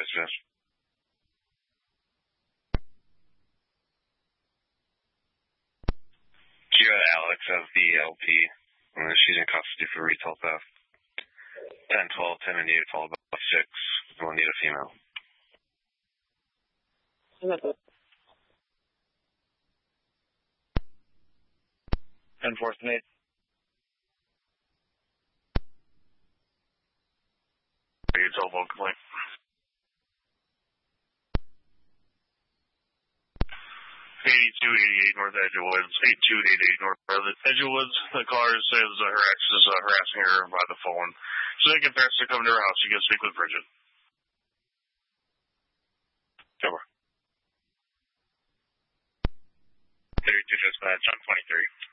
yes. Kia Alex of the LP. She's in custody for retail theft. 10-12, 10 and 8, followed by 6. We'll need a female. 10-4 and 8. Your telephone complaint. 8288 North Edgewoods. 8288 North Edgewoods. The caller says her ex is harassing her by the phone. So they can pass to come to her house. You can speak with Bridget. Over. 32 dispatch on 23.